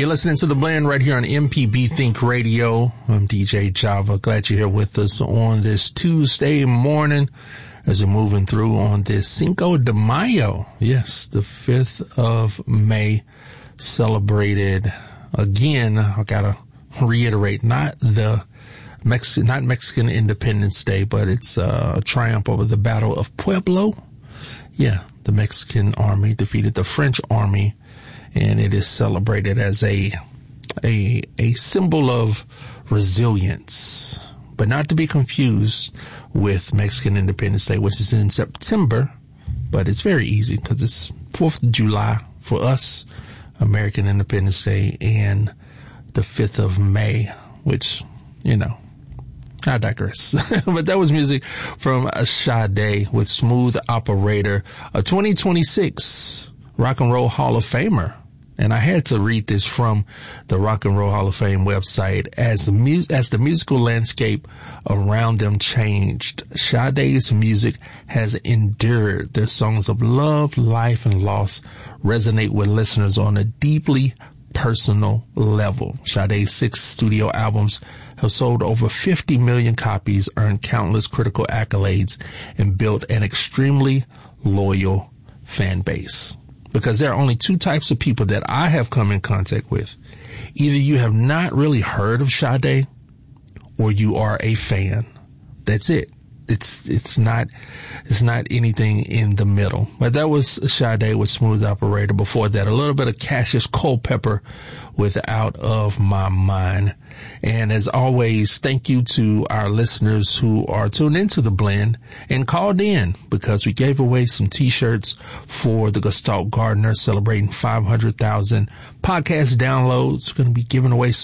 You're listening to The Blend right here on MPB Think Radio. I'm DJ Java. Glad you're here with us on this Tuesday morning as we're moving through on this Cinco de Mayo. Yes, the 5th of May, celebrated again. I gotta reiterate, not Mexican Independence Day, but it's a triumph over the Battle of Pueblo. Yeah, the Mexican army defeated the French army, and it is celebrated as a symbol of resilience, but not to be confused with Mexican Independence Day, which is in September, but it's very easy because it's 4th of July for us, American Independence Day, and the 5th of May, which, you know, I digress. But that was music from Sade with Smooth Operator, a 2026 Rock and Roll Hall of Famer. And I had to read this from the Rock and Roll Hall of Fame website. As the musical landscape around them changed, Sade's music has endured. Their songs of love, life, and loss resonate with listeners on a deeply personal level. Sade's 6 studio albums have sold over 50 million copies, earned countless critical accolades, and built an extremely loyal fan base. Because there are only 2 types of people that I have come in contact with. Either you have not really heard of Sade, or you are a fan. That's it. It's not anything in the middle. But that was Sade with Smooth Operator. Before that, a little bit of Cassius Culpepper with Out of My Mind. And as always, thank you to our listeners who are tuned into The Blend and called in, because we gave away some t-shirts for the Gestalt Gardener celebrating 500,000 podcast downloads. We're going to be giving away